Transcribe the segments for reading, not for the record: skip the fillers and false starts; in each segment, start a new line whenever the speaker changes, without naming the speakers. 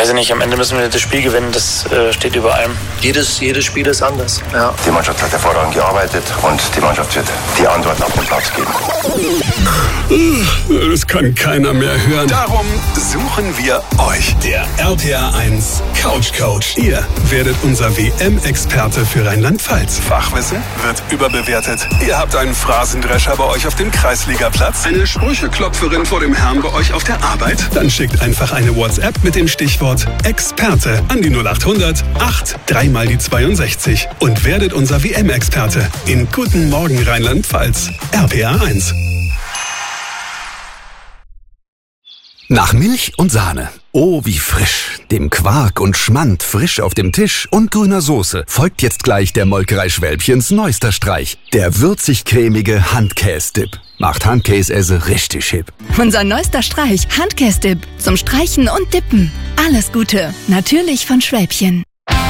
weiß ich nicht, am Ende müssen wir das Spiel gewinnen, das steht über allem.
Jedes Spiel ist anders. Ja.
Die Mannschaft hat hervorragend gearbeitet und die Mannschaft wird die Antworten auf den Platz geben.
Das kann keiner mehr hören.
Darum suchen wir euch.
Der RPA 1 Couch Coach. Ihr werdet unser WM-Experte für Rheinland-Pfalz.
Fachwissen wird überbewertet. Ihr habt einen Phrasendrescher bei euch auf dem Kreisligaplatz.
Eine Sprücheklopferin vor dem Herrn bei euch auf der Arbeit? Dann schickt einfach eine WhatsApp mit dem Stichwort Experte an die 0800 8 3 mal die 62 und werdet unser WM-Experte in Guten Morgen Rheinland-Pfalz. RPA 1.
Nach Milch und Sahne. Oh, wie frisch. Dem Quark und Schmand frisch auf dem Tisch und grüner Soße folgt jetzt gleich der Molkerei Schwälbchens neuester Streich. Der würzig-cremige Handkäse-Dip. Macht Handkäse richtig hip.
Unser neuester Streich, Handkäse-Dip. Zum Streichen und Dippen. Alles Gute. Natürlich von Schwälbchen.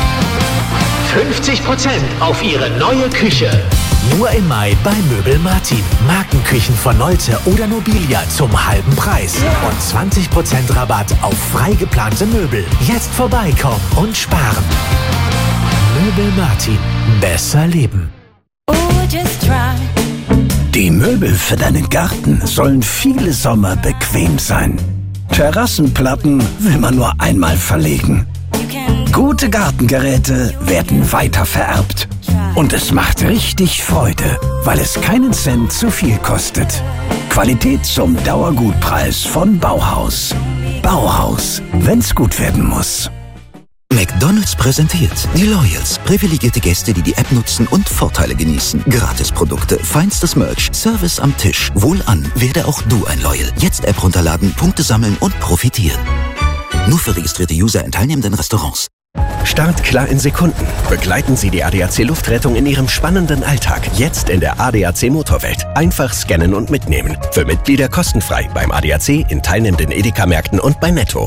50% auf Ihre neue Küche. Nur im Mai bei Möbel Martin. Markenküchen von Nolte oder Nobilia zum halben Preis. Und 20% Rabatt auf frei geplante Möbel. Jetzt vorbeikommen und sparen. Möbel Martin. Besser leben.
Die Möbel für deinen Garten sollen viele Sommer bequem sein. Terrassenplatten will man nur einmal verlegen. Gute Gartengeräte werden weiter vererbt. Und es macht richtig Freude, weil es keinen Cent zu viel kostet. Qualität zum Dauergutpreis von Bauhaus. Bauhaus, wenn's gut werden muss.
McDonald's präsentiert die Loyals. Privilegierte Gäste, die die App nutzen und Vorteile genießen. Gratisprodukte, feinstes Merch, Service am Tisch. Wohlan, werde auch du ein Loyal. Jetzt App runterladen, Punkte sammeln und profitieren. Nur für registrierte User in teilnehmenden Restaurants.
Startklar in Sekunden. Begleiten Sie die ADAC Luftrettung in Ihrem spannenden Alltag. Jetzt in der ADAC Motorwelt. Einfach scannen und mitnehmen. Für Mitglieder kostenfrei beim ADAC, in teilnehmenden Edeka-Märkten und bei Netto.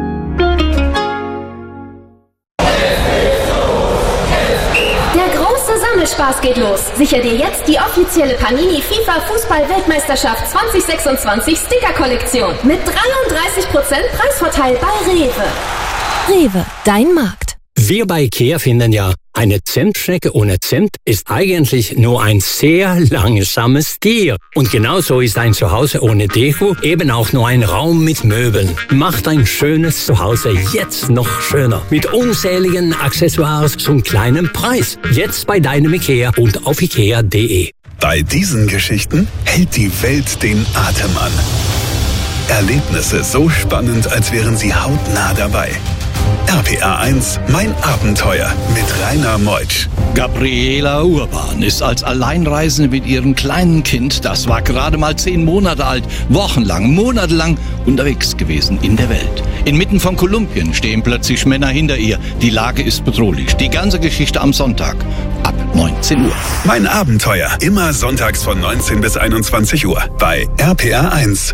Spaß geht los. Sicher dir jetzt die offizielle Panini FIFA Fußball-Weltmeisterschaft 2026 Sticker-Kollektion mit 33% Preisvorteil bei Rewe.
Rewe, dein Markt.
Wir bei IKEA finden ja, eine Zimtschnecke ohne Zimt ist eigentlich nur ein sehr langsames Tier. Und genauso ist ein Zuhause ohne Deko eben auch nur ein Raum mit Möbeln. Macht ein schönes Zuhause jetzt noch schöner. Mit unzähligen Accessoires zum kleinen Preis. Jetzt bei deinem IKEA und auf ikea.de.
Bei diesen Geschichten hält die Welt den Atem an. Erlebnisse so spannend, als wären sie hautnah dabei. RPA 1, mein Abenteuer mit Rainer Meutsch.
Gabriela Urban ist als Alleinreisende mit ihrem kleinen Kind, das war gerade mal 10 Monate alt, monatelang unterwegs gewesen in der Welt. Inmitten von Kolumbien stehen plötzlich Männer hinter ihr. Die Lage ist bedrohlich. Die ganze Geschichte am Sonntag ab 19 Uhr.
Mein Abenteuer, immer sonntags von 19 bis 21 Uhr bei RPA 1.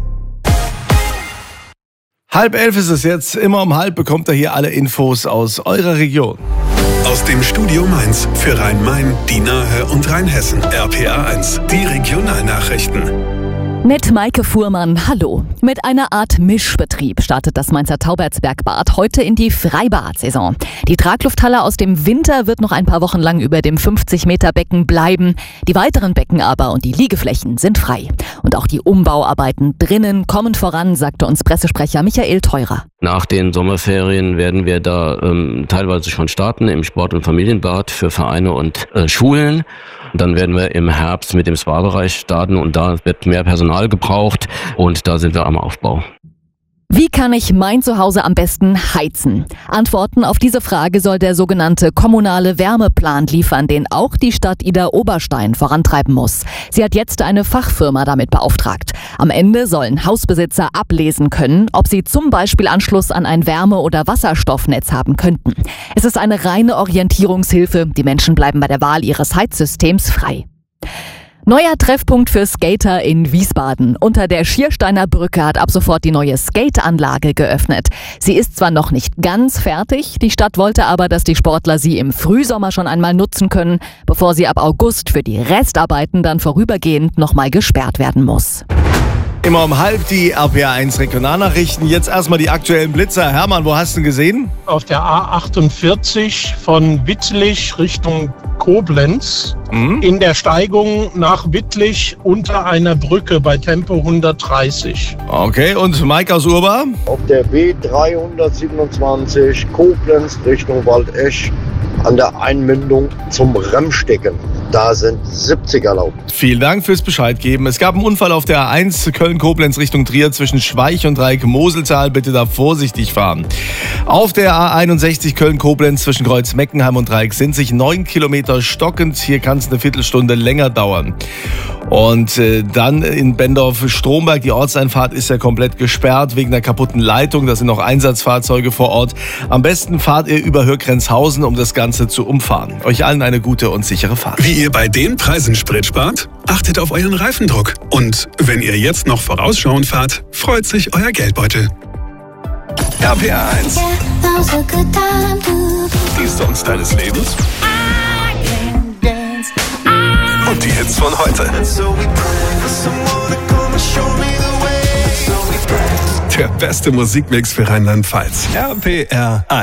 10:30 ist es jetzt. Immer um 10:30 bekommt ihr hier alle Infos aus eurer Region.
Aus dem Studio Mainz für Rhein-Main, die Nahe und Rheinhessen. RPA 1, die Regionalnachrichten.
Mit Maike Fuhrmann, hallo. Mit einer Art Mischbetrieb startet das Mainzer Taubertsbergbad heute in die Freibad-Saison. Die Traglufthalle aus dem Winter wird noch ein paar Wochen lang über dem 50-Meter-Becken bleiben. Die weiteren Becken aber und die Liegeflächen sind frei. Und auch die Umbauarbeiten drinnen kommen voran, sagte uns Pressesprecher Michael Theurer.
Nach den Sommerferien werden wir da teilweise schon starten im Sport- und Familienbad für Vereine und Schulen. Dann werden wir im Herbst mit dem Spa-Bereich starten und da wird mehr Personal gebraucht und da sind wir am Aufbau.
Wie kann ich mein Zuhause am besten heizen? Antworten auf diese Frage soll der sogenannte kommunale Wärmeplan liefern, den auch die Stadt Idar-Oberstein vorantreiben muss. Sie hat jetzt eine Fachfirma damit beauftragt. Am Ende sollen Hausbesitzer ablesen können, ob sie zum Beispiel Anschluss an ein Wärme- oder Wasserstoffnetz haben könnten. Es ist eine reine Orientierungshilfe. Die Menschen bleiben bei der Wahl ihres Heizsystems frei. Neuer Treffpunkt für Skater in Wiesbaden. Unter der Schiersteiner Brücke hat ab sofort die neue Skateanlage geöffnet. Sie ist zwar noch nicht ganz fertig, die Stadt wollte aber, dass die Sportler sie im Frühsommer schon einmal nutzen können, bevor sie ab August für die Restarbeiten dann vorübergehend nochmal gesperrt werden muss.
Immer um 12 die RPA1 Regionalnachrichten. Jetzt erstmal die aktuellen Blitzer. Hermann, wo hast du ihn gesehen?
Auf der A48 von Wittlich Richtung Koblenz. In der Steigung nach Wittlich unter einer Brücke bei Tempo 130.
Okay, und Mike aus Urba?
Auf der B327 Koblenz Richtung Waldesch an der Einmündung zum Remstecken. Da sind 70 erlaubt.
Vielen Dank fürs Bescheid geben. Es gab einen Unfall auf der A1 Köln-Koblenz Richtung Trier zwischen Schweich und Dreieck-Moseltal. Bitte da vorsichtig fahren. Auf der A61 Köln-Koblenz zwischen Kreuz-Meckenheim und Dreieck sind sich 9 Kilometer stockend. Hier kann es eine Viertelstunde länger dauern. Und dann in Bendorf-Stromberg, die Ortseinfahrt ist ja komplett gesperrt wegen der kaputten Leitung. Da sind noch Einsatzfahrzeuge vor Ort. Am besten fahrt ihr über Hürgrenzhausen, um das Ganze zu umfahren. Euch allen eine gute und sichere Fahrt.
Wie ihr bei den Preisen Sprit spart? Achtet auf euren Reifendruck. Und wenn ihr jetzt noch vorausschauend fahrt, freut sich euer Geldbeutel. RPA 1. Die Songs deines Lebens. Und die Hits von heute. Der beste Musikmix für Rheinland-Pfalz. RPR 1.